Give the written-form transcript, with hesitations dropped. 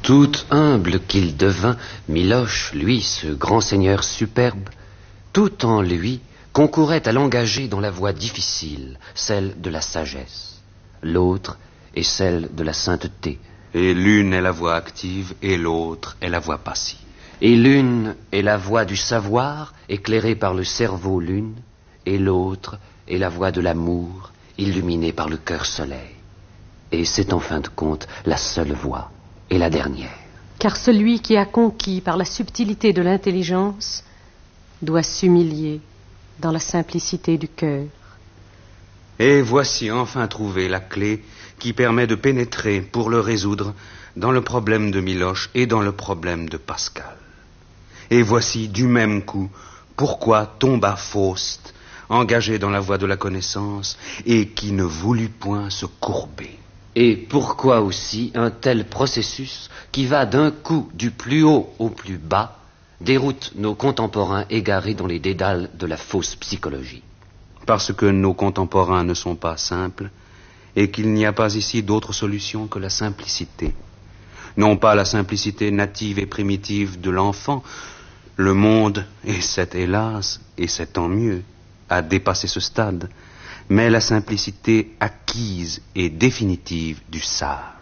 Tout humble qu'il devint, Miloche, lui, ce grand seigneur superbe, tout en lui concourait à l'engager dans la voie difficile, celle de la sagesse. L'autre est celle de la sainteté. Et l'une est la voie active et l'autre est la voie passive. Et l'une est la voie du savoir, éclairée par le cerveau lune, et l'autre est la voie de l'amour, illuminée par le cœur soleil. Et c'est en fin de compte la seule voie, et la dernière. Car celui qui a conquis par la subtilité de l'intelligence doit s'humilier dans la simplicité du cœur. Et voici enfin trouvé la clé qui permet de pénétrer, pour le résoudre, dans le problème de Miloche et dans le problème de Pascal. Et voici du même coup pourquoi tomba Faust, engagé dans la voie de la connaissance, et qui ne voulut point se courber. Et pourquoi aussi un tel processus qui va d'un coup du plus haut au plus bas déroute nos contemporains égarés dans les dédales de la fausse psychologie. Parce que nos contemporains ne sont pas simples et qu'il n'y a pas ici d'autre solution que la simplicité. Non pas la simplicité native et primitive de l'enfant. Le monde, et c'est hélas, et c'est tant mieux, a dépassé ce stade, mais la simplicité acquise et définitive du sage.